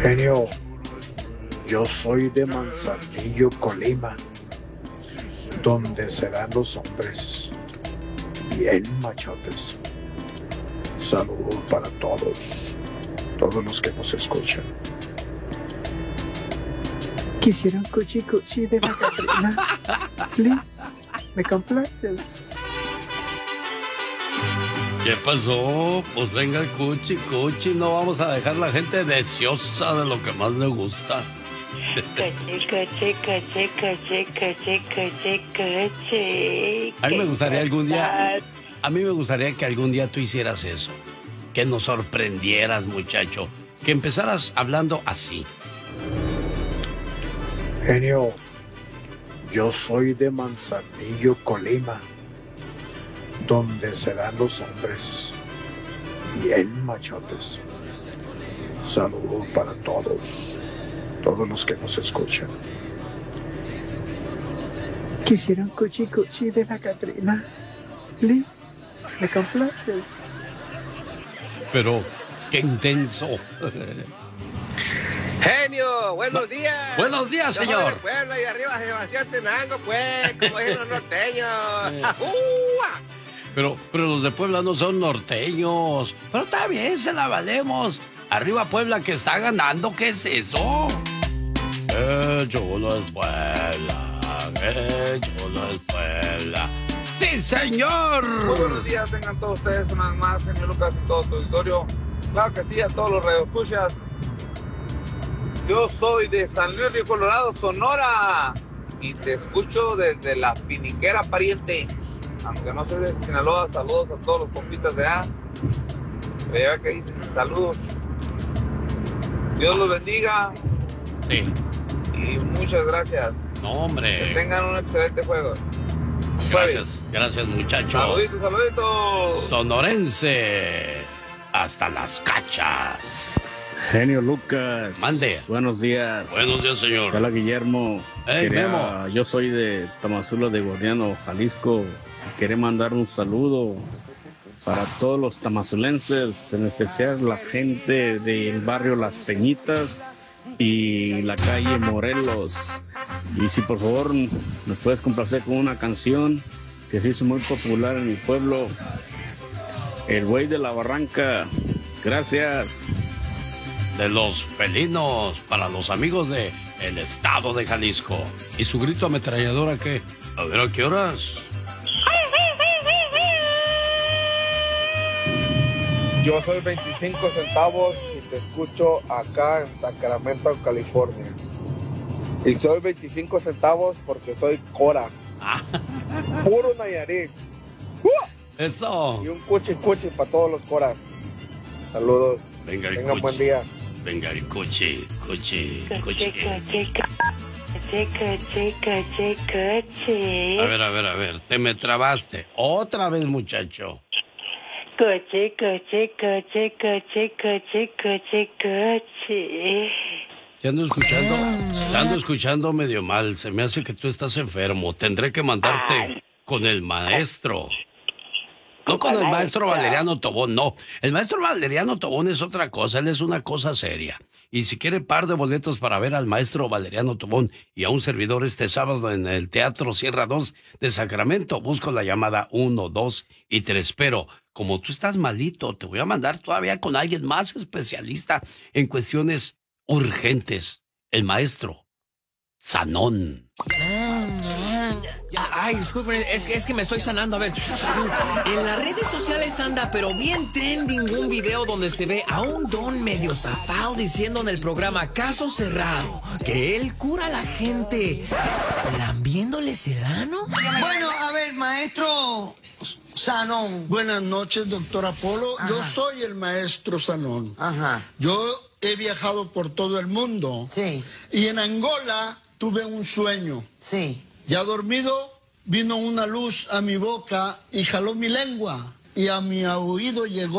Genio, yo soy de Manzanillo, Colima, donde se dan los hombres bien machotes. Saludos para todos los que nos escuchan. Quisiera un cuchi cuchi de la Catrina. Please, me complaces. ¿Qué pasó? Pues venga el cuchi, cuchi. No vamos a dejar la gente deseosa de lo que más le gusta. A mí me gustaría algún día... A mí me gustaría que algún día tú hicieras eso. Que nos sorprendieras, muchacho. Que empezaras hablando así. Genio, yo soy de Manzanillo, Colima, donde se dan los hombres bien machotes. Saludos para todos los que nos escuchan. Quisiera un cuchi cuchi de la Catrina. Please, me complaces. Pero, qué intenso. Genio, buenos días. Buenos días, Yo soy señor. de Puebla y arriba Sebastián Tenango, pues, como dicen los norteños. Pero los de Puebla no son norteños. Pero está bien, se la valemos. Arriba Puebla que está ganando, ¿qué es eso? Yo no es Puebla. Yo no es Puebla. ¡Sí, señor! Muy buenos días, tengan todos ustedes una vez más, señor Lucas y todo tu auditorio. Claro que sí, a todos los radioescuchas. Yo soy de San Luis Río Colorado, Sonora, y te escucho desde la Finiquera, pariente. Aunque no soy de Sinaloa, saludos a todos los compitas de allá. Pero ya que dicen, saludos. Dios los bendiga. Sí. Y muchas gracias. No, hombre. Que tengan un excelente juego. Gracias, muchacho. Saluditos, saluditos. Sonorense. Hasta las cachas. Genio Lucas. Mande. Buenos días. Buenos días, señor. Hola, Guillermo. Hey, Memo. Yo soy de Tamazula de Gordiano, Jalisco. Quería mandar un saludo para todos los tamazulenses, en especial la gente del barrio Las Peñitas y la calle Morelos. Y si por favor me puedes complacer con una canción que se hizo muy popular en mi pueblo, El Güey de la Barranca. Gracias. De los felinos para los amigos de el estado de Jalisco. ¿Y su grito ametralladora qué? A ver, ¿a qué horas? Yo soy 25 centavos y te escucho acá en Sacramento, California. Y soy 25 centavos porque soy Cora. Puro Nayarit. Eso. Y un cuchi para todos los Coras. Saludos. Venga el Tengan cuchi. buen día. Venga el cuchi. A ver. Te me trabaste. Otra vez, muchacho. Coche. Te ando escuchando medio mal. Se me hace que tú estás enfermo. Tendré que mandarte con el maestro. No con el maestro Valeriano Tobón, no. El maestro Valeriano Tobón es otra cosa. Él es una cosa seria. Y si quiere par de boletos para ver al maestro Valeriano Tobón y a un servidor este sábado en el Teatro Sierra 2 de Sacramento, busco la llamada 1, 2 y 3. Pero como tú estás malito, te voy a mandar todavía con alguien más especialista en cuestiones urgentes. El maestro Sanón. Ay, disculpen, es que me estoy sanando. A ver, en las redes sociales anda, pero bien trending, un video donde se ve a un don medio zafado diciendo en el programa Caso Cerrado que él cura a la gente lambiéndoles el ano. Bueno, a ver, maestro Sanón. Buenas noches, doctor Apolo. Ajá. Yo soy el maestro Sanón. Ajá. Yo he viajado por todo el mundo. Sí. Y en Angola tuve un sueño. Sí. Ya dormido, vino una luz a mi boca y jaló mi lengua. Y a mi oído llegó